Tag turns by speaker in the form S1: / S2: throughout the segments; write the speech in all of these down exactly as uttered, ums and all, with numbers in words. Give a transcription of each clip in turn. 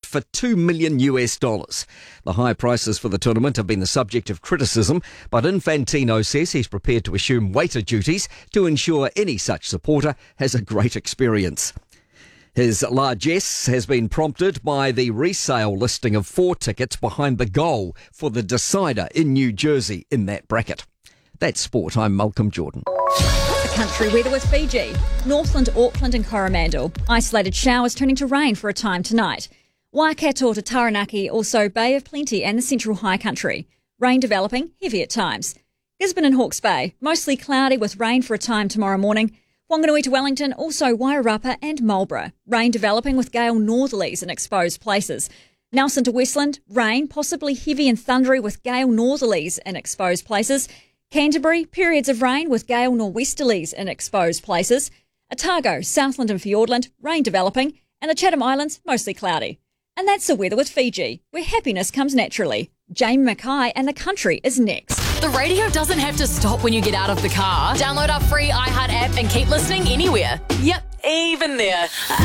S1: for two million US dollars. The high prices for the tournament have been the subject of criticism, but Infantino says he's prepared to assume waiter duties to ensure any such supporter has a great experience. His largesse has been prompted by the resale listing of four tickets behind the goal for the decider in New Jersey in that bracket. That's sport. I'm Malcolm Jordan.
S2: Country weather with Fiji. Northland, Auckland and Coromandel. Isolated showers turning to rain for a time tonight. Waikato to Taranaki, also Bay of Plenty and the Central High Country. Rain developing, heavy at times. Gisborne and Hawke's Bay, mostly cloudy with rain for a time tomorrow morning. Whanganui to Wellington, also Wairarapa and Marlborough. Rain developing with gale northerlies in exposed places. Nelson to Westland, rain, possibly heavy and thundery with gale northerlies in exposed places. Canterbury, periods of rain with gale nor'westerlies in exposed places. Otago, Southland and Fiordland, rain developing. And the Chatham Islands, mostly cloudy. And that's the weather with Fiji, where happiness comes naturally. Jamie Mackay and the country is next.
S3: The radio doesn't have to stop when you get out of the car. Download our free iHeart app and keep listening anywhere. Yep, even there.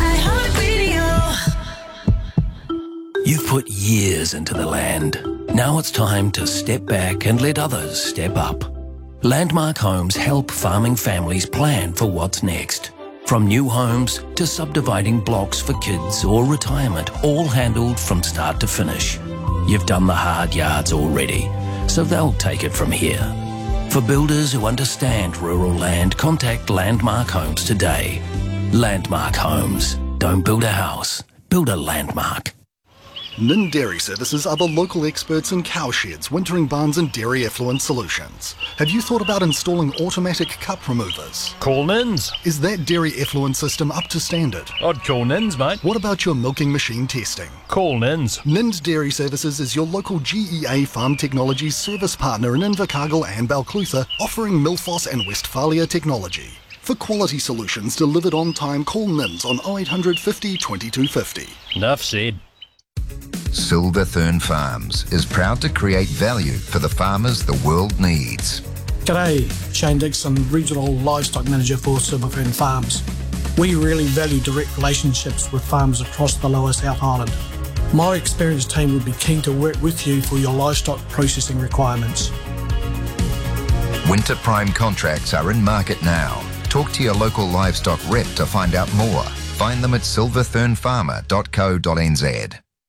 S3: iHeartRadio.
S4: You've put years into the land. Now it's time to step back and let others step up. Landmark Homes help farming families plan for what's next. From new homes to subdividing blocks for kids or retirement, all handled from start to finish. You've done the hard yards already, so they'll take it from here. For builders who understand rural land, contact Landmark Homes today. Landmark Homes. Don't build a house, build a landmark.
S5: Nind Dairy Services are the local experts in cowsheds, wintering barns and dairy effluent solutions. Have you thought about installing automatic cup removers?
S6: Call Nins.
S5: Is that dairy effluent system up to standard?
S6: I'd call Nins, mate.
S5: What about your milking machine testing?
S6: Call Nins.
S5: Nind Dairy Services is your local G E A Farm Technologies service partner in Invercargill and Balclutha, offering Milfos and Westphalia technology. For quality solutions delivered on time, call Nins on oh eight hundred fifty, twenty-two fifty.
S6: Enough said.
S7: Silverthorn Farms is proud to create value for the farmers the world needs.
S8: G'day, Shane Dixon, Regional Livestock Manager for Silverthorn Farms. We really value direct relationships with farmers across the Lower South Island. My experienced team would be keen to work with you for your livestock processing requirements.
S7: Winter Prime contracts are in market now. Talk to your local livestock rep to find out more. Find them at silverthorn farmer dot co dot n z.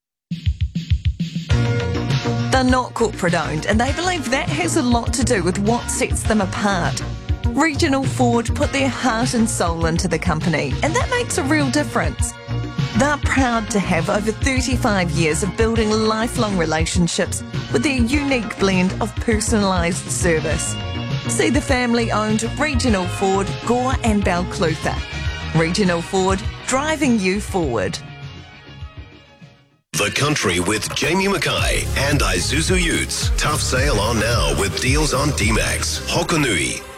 S9: They're not corporate owned, and they believe that has a lot to do with what sets them apart. Regional Ford put their heart and soul into the company, and that makes a real difference. They're proud to have over thirty-five years of building lifelong relationships with their unique blend of personalised service. See the family-owned Regional Ford, Gore and Balclutha. Regional Ford, driving you forward.
S10: The Country with Jamie Mackay and Isuzu Utes. Tough sale on now with deals on D-Max, Hokonui,